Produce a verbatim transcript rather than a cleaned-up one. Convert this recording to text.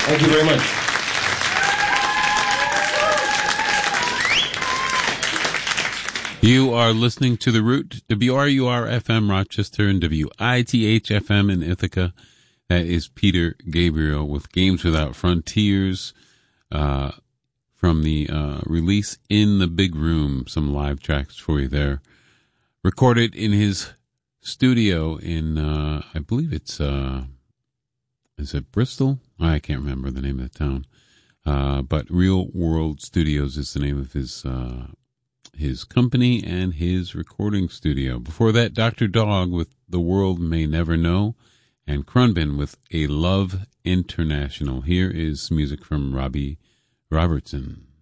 Thank you very much. You are listening to The Root, W R U R F M Rochester and W I T H F M in Ithaca. That is Peter Gabriel with Games Without Frontiers uh, from the uh, release In the Big Room. Some live tracks for you there. Recorded in his studio in, uh, I believe it's, uh, is it Bristol? I can't remember the name of the town. Uh, but Real World Studios is the name of his uh his company and his recording studio. Before that, Doctor Dog with The World May Never Know, and Krunben with A Love International. Here is music from Robbie Robertson.